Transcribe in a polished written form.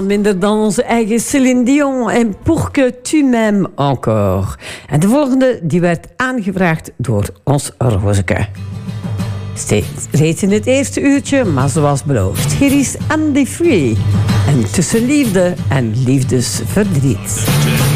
Minder dan onze eigen Céline Dion en Pour que tu m'aimes encore. En de volgende die werd aangevraagd door ons Rozeke. Reeds in het eerste uurtje, maar zoals beloofd. Hier is Andy Free. En tussen liefde en liefdesverdriet.